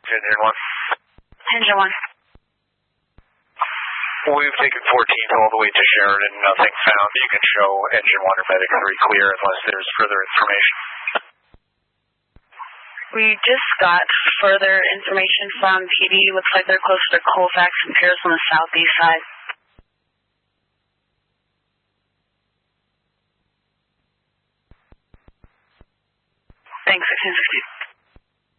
Engine 1. Engine 1. We've taken 14th all the way to Sheridan. Nothing found. You can show Engine 1 or Medic 3 clear unless there's further information. We just got further information from PD. Looks like they're closer to Colfax and Pierce on the southeast side. Thanks, 1660.